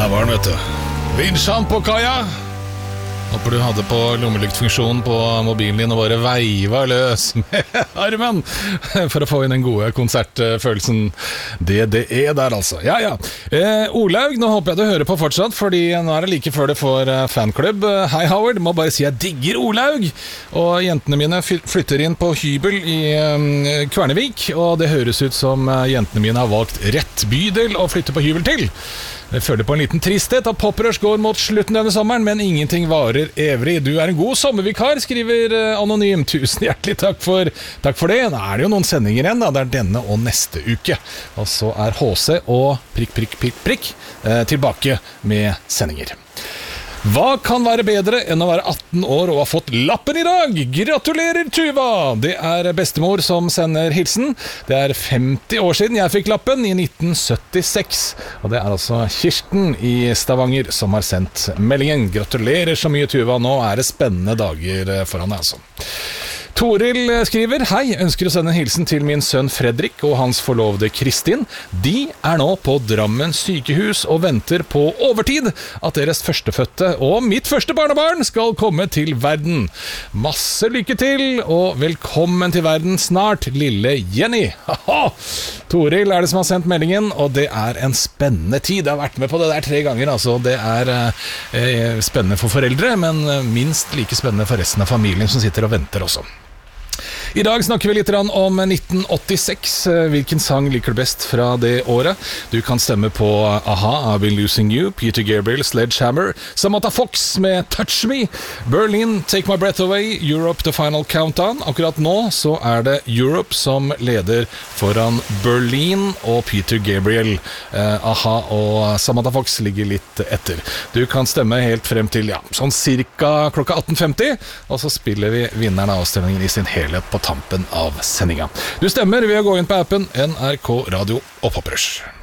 Der var den, vet du. Vinsjan på kaja. Håper du hadde på lommelyktfunksjonen på mobilen din og bare veiva løs med armen for å få inn den gode konsertfølelsen. Det der altså. Ja. Olaug, nå håper jeg du hører på fortsatt, fordi nå er det like før det får fanklubb. Hei Howard, må bare si jeg digger Olaug. Og jentene mine flytter inn på hybel i Kvernevik, og det høres ut som jentene mine har valgt rett bydel å flytte på hybel til. Jeg føler på en liten tristhet at Poprush går mot slutten denne sommeren, men ingenting varer evig. Du er en god sommervikar, skriver Anonym. Tusen hjertelig takk for det. Nå er det jo noen sendinger igjen, da. Det er denne og neste uke. Og så er HC og prikk tilbake med sendinger. Hva kan være bedre enn å være 18 år og ha fått lappen i dag? Gratulerer, Tuva! Det er bestemor som sender hilsen. Det er 50 år siden jeg fikk lappen, i 1976. Og det er altså Kirsten i Stavanger som har sendt meldingen. Gratulerer så mye, Tuva. Nå er det spennende dager foran deg, altså. Toril skriver: Hei, ønsker å sende en hilsen til min sønn Fredrik og hans forlovede Kristin. De er nå på Drammen sykehus og venter på overtid at deres førstefødte og mitt første barnebarn skal komme til verden. Masse lykke til og velkommen til verden snart, lille Jenny. Haha! Toril er det som har sendt meldingen, og det er en spennende tid. Jeg har vært med på det der 3 ganger, altså. Det er spennende for foreldre, men minst like spennende for resten av familien som sitter og venter også. I dag snakker vi litt om 1986. Hvilken sang liker du best fra det året? Du kan stemme på A-ha, I've Been Losing You, Peter Gabriel, Sledgehammer, Samantha Fox med Touch Me, Berlin, Take My Breath Away, Europe, The Final Countdown. Akkurat nå så er det Europe som leder foran Berlin og Peter Gabriel. A-ha og Samantha Fox ligger litt etter. Du kan stemme helt frem til sånn cirka klokka 18.50, og så spiller vi vinneren av avstemningen i sin helhet på tampen av sendinga. Du stemmer ved å gå inn på appen NRK Radio og Poprush.